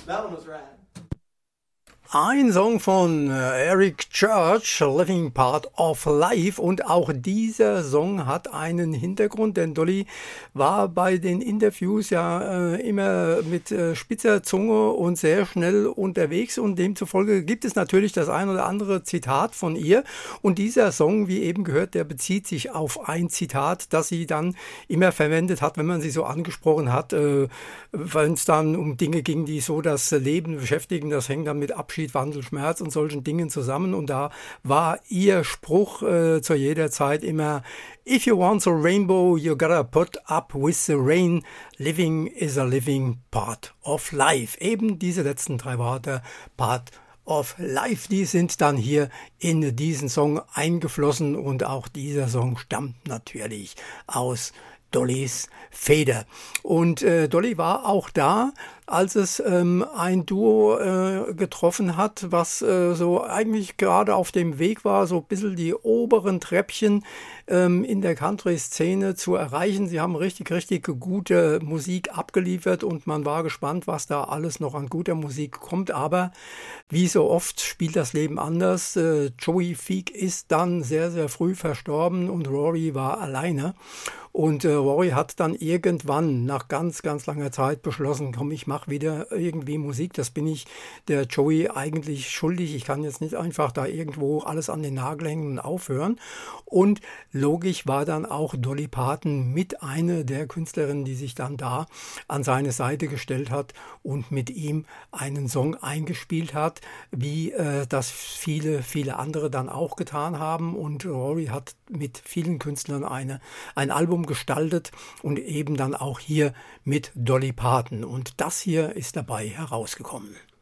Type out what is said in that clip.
That one was rad. Ein Song von Eric Church, Living Part of Life, und auch dieser Song hat einen Hintergrund, denn Dolly war bei den Interviews ja immer mit spitzer Zunge und sehr schnell unterwegs, und demzufolge gibt es natürlich das ein oder andere Zitat von ihr, und dieser Song, wie eben gehört, der bezieht sich auf ein Zitat, das sie dann immer verwendet hat, wenn man sie so angesprochen hat, wenn es dann um Dinge ging, die so das Leben beschäftigen. Das hängt dann mit Abschied, Wandel, Schmerz und solchen Dingen zusammen, und da war ihr Spruch zu jeder Zeit immer: If you want a rainbow, you gotta put up with the rain. Living is a living part of life. Eben diese letzten 3 Worte, Part of Life, die sind dann hier in diesen Song eingeflossen, und auch dieser Song stammt natürlich aus Dollys Feder. Und Dolly war auch da, als es ein Duo getroffen hat, was so eigentlich gerade auf dem Weg war, so ein bisschen die oberen Treppchen in der Country-Szene zu erreichen. Sie haben richtig, richtig gute Musik abgeliefert, und man war gespannt, was da alles noch an guter Musik kommt. Aber wie so oft spielt das Leben anders. Joey Feek ist dann sehr, sehr früh verstorben, und Rory war alleine. Und Rory hat dann irgendwann nach ganz, ganz langer Zeit beschlossen, komm, ich mache wieder irgendwie Musik. Das bin ich der Joey eigentlich schuldig. Ich kann jetzt nicht einfach da irgendwo alles an den Nagel hängen und aufhören. Und logisch war dann auch Dolly Parton mit einer der Künstlerinnen, die sich dann da an seine Seite gestellt hat und mit ihm einen Song eingespielt hat, wie das viele, viele andere dann auch getan haben. Und Rory hat mit vielen Künstlern ein Album gestaltet, und eben dann auch hier mit Dolly Parton. Und das hier ist dabei herausgekommen.